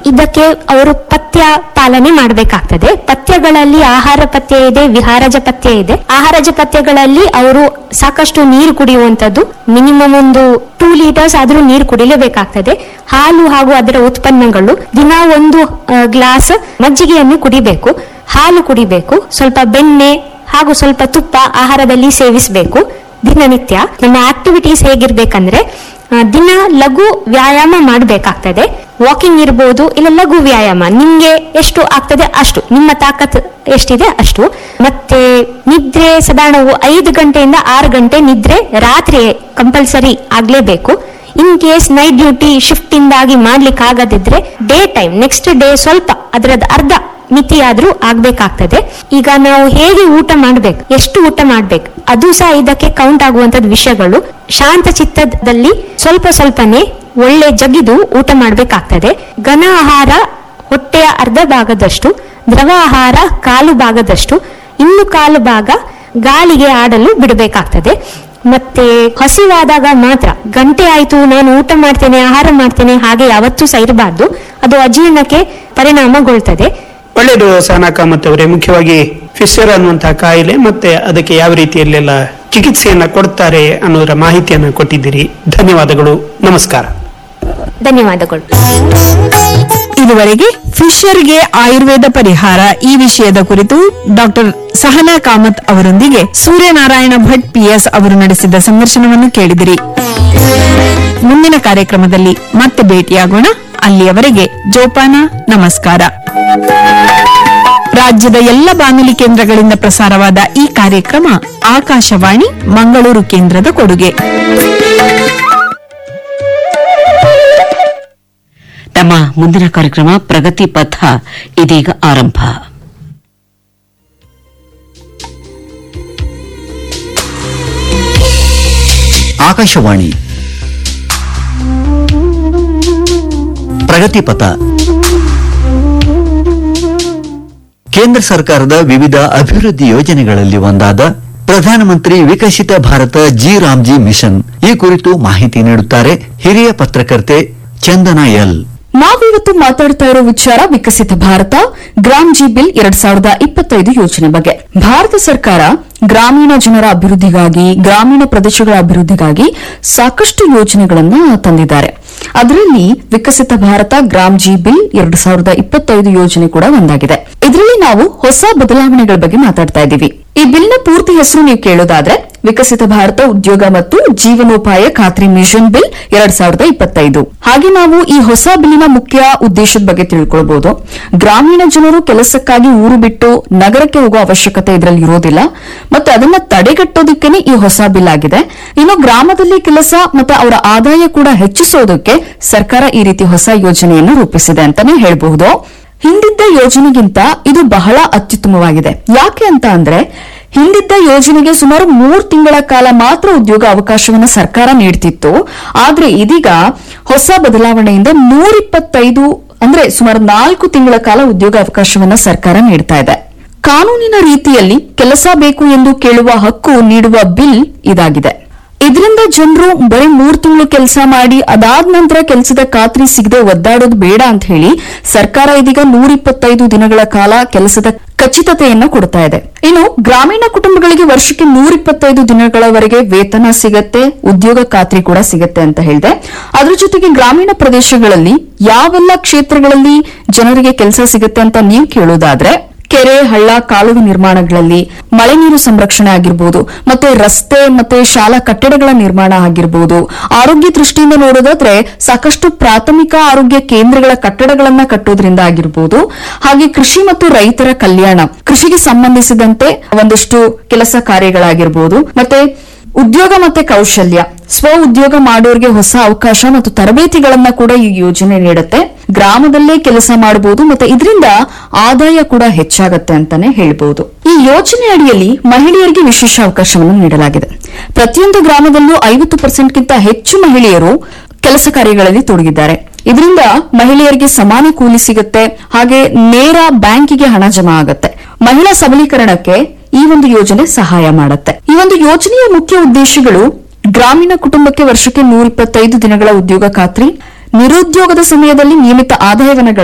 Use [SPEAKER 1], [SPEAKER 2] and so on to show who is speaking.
[SPEAKER 1] ಇದಕ್ಕೆ ಅವರು ಪಥ್ಯ ಪಾಲನೆ ಮಾಡಬೇಕಾಗ್ತದೆ. ಪಥ್ಯಗಳಲ್ಲಿ ಆಹಾರ ಪಥ್ಯ ಇದೆ, ವಿಹಾರಜ ಪಥ್ಯ ಇದೆ. ಆಹಾರಜ ಪಥ್ಯಗಳಲ್ಲಿ ಅವರು ಸಾಕಷ್ಟು ನೀರು ಕುಡಿಯುವಂತದ್ದು, ಮಿನಿಮಮ್ ಒಂದು 2 ಲೀಟರ್ಸ್ ಆದ್ರೂ ನೀರು ಕುಡಿಲೇಬೇಕಾಗ್ತದೆ. ಹಾಲು ಹಾಗೂ ಅದರ ಉತ್ಪನ್ನಗಳು, ದಿನ 1 ಗ್ಲಾಸ್ ಮಜ್ಜಿಗೆಯನ್ನು ಕುಡಿಬೇಕು, ಹಾಲು ಕುಡಿಬೇಕು, ಸ್ವಲ್ಪ ಬೆಣ್ಣೆ ಹಾಗೂ ಸ್ವಲ್ಪ ತುಪ್ಪ ಆಹಾರದಲ್ಲಿ ಸೇವಿಸಬೇಕು ದಿನನಿತ್ಯ. ನಮ್ಮ ಆಕ್ಟಿವಿಟೀಸ್ ಹೇಗಿರ್ಬೇಕಂದ್ರೆ ದಿನ ಲಘು ವ್ಯಾಯಾಮ ಮಾಡಬೇಕಾಗ್ತದೆ. ವಾಕಿಂಗ್ ಇರ್ಬೋದು, ಇಲ್ಲ ಲಘು ವ್ಯಾಯಾಮ ನಿಮ್ಗೆ ಎಷ್ಟು ಆಗ್ತದೆ ಅಷ್ಟು, ನಿಮ್ಮ ತಾಕತ್ ಎಷ್ಟಿದೆ ಅಷ್ಟು. ಮತ್ತೆ ನಿದ್ರೆ ಸಾಧಾರಣ 5 ಗಂಟೆಯಿಂದ 6 ಗಂಟೆ ನಿದ್ರೆ ರಾತ್ರಿ compulsory ಆಗ್ಲೇಬೇಕು. In case night duty shift ಇಂದಾಗಿ ಮಾಡ್ಲಿಕ್ಕೆ ಆಗದಿದ್ರೆ ಡೇ ಟೈಮ್ ನೆಕ್ಸ್ಟ್ ಡೇ ಸ್ವಲ್ಪ ಅದರದ್ದು ಅರ್ಧ ಮಿತಿಯಾದ್ರೂ ಆಗ್ಬೇಕಾಗ್ತದೆ. ಈಗ ನಾವು ಹೇಗೆ ಊಟ ಮಾಡ್ಬೇಕು, ಎಷ್ಟು ಊಟ ಮಾಡ್ಬೇಕು, ಅದು ಸಹ ಇದಕ್ಕೆ ಕೌಂಟ್ ಆಗುವಂತದ್ದು ವಿಷಯಗಳು. ಶಾಂತ ಚಿತ್ತದಲ್ಲಿ ಸ್ವಲ್ಪ ಸ್ವಲ್ಪನೇ ಒಳ್ಳೆ ಜಗಿದು ಊಟ ಮಾಡ್ಬೇಕಾಗ್ತದೆ. ಘನ ಆಹಾರ ಹೊಟ್ಟೆಯ ಅರ್ಧ ಭಾಗದಷ್ಟು, ದ್ರವ ಆಹಾರ ಕಾಲು ಭಾಗದಷ್ಟು, ಇನ್ನು ಕಾಲು ಭಾಗ ಗಾಳಿಗೆ ಆಡಲು ಬಿಡಬೇಕಾಗ್ತದೆ. ಮತ್ತೆ ಹಸಿವಾದಾಗ ಮಾತ್ರ, ಗಂಟೆ ಆಯ್ತು ನಾನು ಊಟ ಮಾಡ್ತೇನೆ ಆಹಾರ ಮಾಡ್ತೇನೆ ಹಾಗೆ ಯಾವತ್ತೂ ಸಹ ಇರಬಾರ್ದು, ಅದು ಅಜೀರ್ಣಕ್ಕೆ ಪರಿಣಾಮಗೊಳ್ತದೆ.
[SPEAKER 2] ಒಳ್ಳೆಯದು ಸಹನಾಕ ಅವರೇ, ಮುಖ್ಯವಾಗಿ ಫಿಶರ್ ಅನ್ನುವಂತಹ ಕಾಯಿಲೆ ಮತ್ತೆ ಅದಕ್ಕೆ ಯಾವ ರೀತಿಯಲ್ಲೆಲ್ಲ ಚಿಕಿತ್ಸೆಯನ್ನ ಕೊಡ್ತಾರೆ ಅನ್ನೋದರ ಮಾಹಿತಿಯನ್ನು ಕೊಟ್ಟಿದ್ದೀರಿ. ಧನ್ಯವಾದಗಳು, ನಮಸ್ಕಾರ.
[SPEAKER 1] ಧನ್ಯವಾದಗಳು.
[SPEAKER 3] ಇದುವರೆಗೆ ಫಿಶರ್ಗೆ ಆಯುರ್ವೇದ ಪರಿಹಾರ ಈ ವಿಷಯದ ಕುರಿತು ಡಾಕ್ಟರ್ ಸಹನಾ ಕಾಮತ್ ಅವರೊಂದಿಗೆ ಸೂರ್ಯನಾರಾಯಣ ಭಟ್ PS ಅವರು ನಡೆಸಿದ ಸಂದರ್ಶನವನ್ನು ಕೇಳಿದಿರಿ. ಮುಂದಿನ ಕಾರ್ಯಕ್ರಮದಲ್ಲಿ ಮತ್ತೆ ಭೇಟಿಯಾಗೋಣ. ಅಲ್ಲಿಯವರೆಗೆ ಜೋಪಾನ, ನಮಸ್ಕಾರ. ರಾಜ್ಯದ ಎಲ್ಲ ಬಾನುಲಿ ಕೇಂದ್ರಗಳಿಂದ ಪ್ರಸಾರವಾದ ಈ ಕಾರ್ಯಕ್ರಮ ಆಕಾಶವಾಣಿ ಮಂಗಳೂರು ಕೇಂದ್ರದ ಕೊಡುಗೆ.
[SPEAKER 4] ನಮ್ಮ ಮುಂದಿನ ಕಾರ್ಯಕ್ರಮ ಪ್ರಗತಿ ಪಥ ಇದೀಗ ಆರಂಭ.
[SPEAKER 5] ಆಕಾಶವಾಣಿ ಪ್ರಗತಿ ಪಥ. ಕೇಂದ್ರ ಸರ್ಕಾರದ ವಿವಿಧ ಅಭಿವೃದ್ಧಿ ಯೋಜನೆಗಳಲ್ಲಿ ಒಂದಾದ ಪ್ರಧಾನಮಂತ್ರಿ ವಿಕಸಿತ ಭಾರತ ಜಿ ಮಿಷನ್ ಈ ಕುರಿತು ಮಾಹಿತಿ ನೀಡುತ್ತಾರೆ ಹಿರಿಯ ಪತ್ರಕರ್ತೆ ಚಂದನಾ ಎಲ್.
[SPEAKER 6] ನಾವಿವತ್ತು ಮಾತಾಡ್ತಾ ಇರೋ ವಿಚಾರ ವಿಕಸಿತ ಭಾರತ ಗ್ರಾಮ್ ಜಿ ಬಿಲ್ 2025 ಯೋಜನೆ ಬಗ್ಗೆ. ಭಾರತ ಸರ್ಕಾರ ಗ್ರಾಮೀಣ ಜನರ ಅಭಿವೃದ್ಧಿಗಾಗಿ, ಗ್ರಾಮೀಣ ಪ್ರದೇಶಗಳ ಅಭಿವೃದ್ಧಿಗಾಗಿ ಸಾಕಷ್ಟು ಯೋಜನೆಗಳನ್ನ ತಂದಿದ್ದಾರೆ. ಅದರಲ್ಲಿ ವಿಕಸಿತ ಭಾರತ ಗ್ರಾಮ್ ಜಿ ಬಿಲ್ 2025 ಯೋಜನೆ ಕೂಡ ಒಂದಾಗಿದೆ. ಇದರಲ್ಲಿ ನಾವು ಹೊಸ ಬದಲಾವಣೆಗಳ ಬಗ್ಗೆ ಮಾತಾಡ್ತಾ ಇದ್ದೀವಿ. ಈ ಬಿಲ್ನ ಪೂರ್ತಿ ಹೆಸರು ನೀವು ಕೇಳೋದಾದ್ರೆ ವಿಕಸಿತ ಭಾರತ ಉದ್ಯೋಗ ಮತ್ತು ಜೀವನೋಪಾಯ ಖಾತ್ರಿ ಮಿಷನ್ ಬಿಲ್ 2025. ಹಾಗೆ ನಾವು ಈ ಹೊಸ ಬಿಲ್ಲಿನ ಮುಖ್ಯ ಉದ್ದೇಶದ ಬಗ್ಗೆ ತಿಳ್ಕೊಳ್ಬಹುದು. ಗ್ರಾಮೀಣ ಜನರು ಕೆಲಸಕ್ಕಾಗಿ ಊರು ಬಿಟ್ಟು ನಗರಕ್ಕೆ ಹೋಗುವ ಅವಶ್ಯಕತೆ ಇದರಲ್ಲಿ ಇರೋದಿಲ್ಲ, ಮತ್ತೆ ಅದನ್ನ ತಡೆಗಟ್ಟೋದಕ್ಕೇನೆ ಈ ಹೊಸ ಬಿಲ್ ಆಗಿದೆ. ಇನ್ನು ಗ್ರಾಮದಲ್ಲಿ ಕೆಲಸ ಮತ್ತೆ ಅವರ ಆದಾಯ ಕೂಡ ಹೆಚ್ಚಿಸೋದಕ್ಕೆ ಸರ್ಕಾರ ಈ ರೀತಿ ಹೊಸ ಯೋಜನೆಯನ್ನು ರೂಪಿಸಿದೆ ಅಂತಾನೆ ಹೇಳಬಹುದು. ಹಿಂದಿದ್ದ ಯೋಜನೆಗಿಂತ ಇದು ಬಹಳ ಅತ್ಯುತ್ತಮವಾಗಿದೆ. ಯಾಕೆ ಅಂತ ಅಂದ್ರೆ ಹಿಂದಿದ್ದ ಯೋಜನೆಗೆ ಸುಮಾರು 3 ತಿಂಗಳ ಕಾಲ ಮಾತ್ರ ಉದ್ಯೋಗ ಅವಕಾಶವನ್ನು ಸರ್ಕಾರ ನೀಡ್ತಿತ್ತು. ಆದ್ರೆ ಇದೀಗ ಹೊಸ ಬದಲಾವಣೆಯಿಂದ 125 ಅಂದ್ರೆ ಸುಮಾರು 4 ತಿಂಗಳ ಕಾಲ ಉದ್ಯೋಗ ಅವಕಾಶವನ್ನು ಸರ್ಕಾರ ನೀಡ್ತಾ ಇದೆ. ಕಾನೂನಿನ ರೀತಿಯಲ್ಲಿ ಕೆಲಸ ಬೇಕು ಎಂದು ಕೇಳುವ ಹಕ್ಕು ನೀಡುವ ಬಿಲ್ ಇದಾಗಿದೆ. ಇದರಿಂದ ಜನರು ಬರೀ 3 ತಿಂಗಳು ಕೆಲಸ ಮಾಡಿ ಅದಾದ ನಂತರ ಕೆಲಸದ ಖಾತ್ರಿ ಸಿಗದೆ ಒದ್ದಾಡೋದು ಬೇಡ ಅಂತ ಹೇಳಿ ಸರ್ಕಾರ ಇದೀಗ 125 ದಿನಗಳ ಕಾಲ ಕೆಲಸದ ಖಚಿತತೆಯನ್ನು ಕೊಡ್ತಾ ಇದೆ. ಇನ್ನು ಗ್ರಾಮೀಣ ಕುಟುಂಬಗಳಿಗೆ ವರ್ಷಕ್ಕೆ 125 ದಿನಗಳವರೆಗೆ ವೇತನ ಸಿಗತ್ತೆ, ಉದ್ಯೋಗ ಖಾತ್ರಿ ಕೂಡ ಸಿಗತ್ತೆ ಅಂತ ಹೇಳಿದೆ. ಅದ್ರ ಜೊತೆಗೆ ಗ್ರಾಮೀಣ ಪ್ರದೇಶಗಳಲ್ಲಿ ಯಾವೆಲ್ಲ ಕ್ಷೇತ್ರಗಳಲ್ಲಿ ಜನರಿಗೆ ಕೆಲಸ ಸಿಗತ್ತೆ ಅಂತ ನೀವು ಕೇಳೋದಾದ್ರೆ ಕೆರೆ, ಹಳ್ಳ, ಕಾಲುವೆ ನಿರ್ಮಾಣಗಳಲ್ಲಿ, ಮಳೆ ನೀರು ಸಂರಕ್ಷಣೆ ಆಗಿರಬಹುದು, ಮತ್ತೆ ರಸ್ತೆ ಮತ್ತೆ ಶಾಲಾ ಕಟ್ಟಡಗಳ ನಿರ್ಮಾಣ ಆಗಿರಬಹುದು. ಆರೋಗ್ಯ ದೃಷ್ಟಿಯಿಂದ ನೋಡೋದಾದ್ರೆ ಸಾಕಷ್ಟು ಪ್ರಾಥಮಿಕ ಆರೋಗ್ಯ ಕೇಂದ್ರಗಳ ಕಟ್ಟಡಗಳನ್ನ ಕಟ್ಟೋದ್ರಿಂದ ಆಗಿರಬಹುದು. ಹಾಗೆ ಕೃಷಿ ಮತ್ತು ರೈತರ ಕಲ್ಯಾಣ, ಕೃಷಿಗೆ ಸಂಬಂಧಿಸಿದಂತೆ ಒಂದಷ್ಟು ಕೆಲಸ ಕಾರ್ಯಗಳಾಗಿರಬಹುದು. ಮತ್ತೆ ಉದ್ಯೋಗ ಮತ್ತೆ ಕೌಶಲ್ಯ, ಸ್ವ ಉದ್ಯೋಗ ಮಾಡೋರಿಗೆ ಹೊಸ ಅವಕಾಶ ಮತ್ತು ತರಬೇತಿಗಳನ್ನ ಕೂಡ ಈ ಯೋಜನೆ ನೀಡುತ್ತೆ. ಗ್ರಾಮದಲ್ಲೇ ಕೆಲಸ ಮಾಡಬಹುದು ಮತ್ತೆ ಇದರಿಂದ ಆದಾಯ ಕೂಡ ಹೆಚ್ಚಾಗತ್ತೆ ಅಂತಾನೆ ಹೇಳ್ಬಹುದು. ಈ ಯೋಜನೆ ಅಡಿಯಲ್ಲಿ ಮಹಿಳೆಯರಿಗೆ ವಿಶೇಷ ಅವಕಾಶವನ್ನು ನೀಡಲಾಗಿದೆ. ಪ್ರತಿಯೊಂದು ಗ್ರಾಮದಲ್ಲೂ 50%ಗಿಂತ ಹೆಚ್ಚು ಮಹಿಳೆಯರು ಕೆಲಸ ಕಾರ್ಯಗಳಲ್ಲಿ ತೊಡಗಿದ್ದಾರೆ. ಇದರಿಂದ ಮಹಿಳೆಯರಿಗೆ ಸಮಾನ ಕೂಲಿ ಸಿಗುತ್ತೆ, ಹಾಗೆ ನೇರ ಬ್ಯಾಂಕಿಗೆ ಹಣ ಜಮಾ ಆಗುತ್ತೆ. ಮಹಿಳಾ ಸಬಲೀಕರಣಕ್ಕೆ ಈ ಒಂದು ಯೋಜನೆ ಸಹಾಯ ಮಾಡುತ್ತೆ. ಈ ಒಂದು ಯೋಜನೆಯ ಮುಖ್ಯ ಉದ್ದೇಶಗಳು ಗ್ರಾಮೀಣ ಕುಟುಂಬಕ್ಕೆ ವರ್ಷಕ್ಕೆ 125 ದಿನಗಳ ಉದ್ಯೋಗ ಖಾತ್ರಿ, ನಿರುದ್ಯೋಗದ ಸಮಯದಲ್ಲಿ ನಿಯಮಿತ ಆದಾಯವನ್ನು